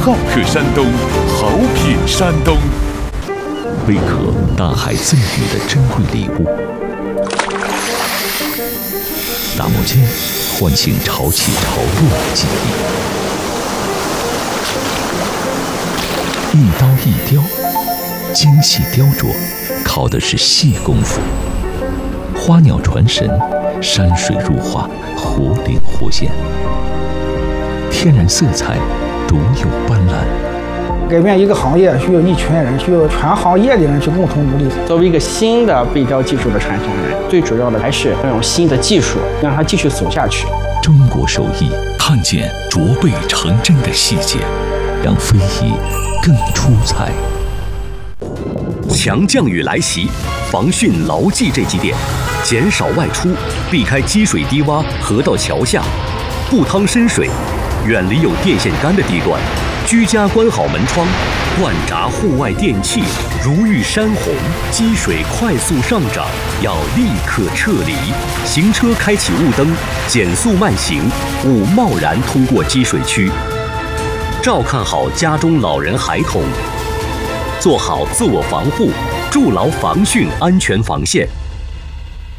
好客山东，好品山东。 贝壳，大海赠予的珍贵礼物。打磨间，唤醒潮起潮落的记忆。一刀一雕，精细雕琢，靠的是细功夫。花鸟传神，山水入画，活灵活现。天然色彩，独有斑斓。 改变一个行业需要一群人，需要全行业的人去共同努力。 作为一个新的背雕技术的传承人，最主要的还是要用新的技术，让它继续走下去。 中国手艺，看见琢背成真的细节，让非遗更出彩。 强降雨来袭，防汛牢记这几点：减少外出，避开积水低洼、河道桥下，不趟深水，远离有电线杆的地段。居家关好门窗，灌闸户外电器如遇山洪，积水快速上涨，要立刻撤离。行车开启雾灯，减速慢行，勿贸然通过积水区。照看好家中老人孩童，做好自我防护，筑牢防汛安全防线。